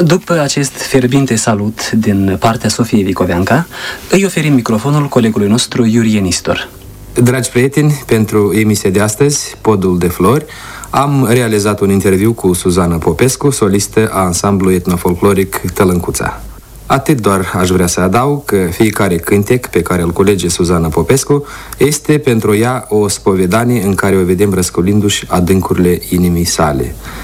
După acest fierbinte salut din partea Sofiei Vicoveanca, îi oferim microfonul colegului nostru Iurie Nistor. Dragi prieteni, pentru emisia de astăzi, Podul de Flori, am realizat un interviu cu Suzana Popescu, solistă a ansamblului etnofolcloric Tălâncuța. Atât doar aș vrea să adaug că fiecare cântec pe care îl culege Suzana Popescu este pentru ea o spovedanie în care o vedem răscolindu-și adâncurile inimii sale.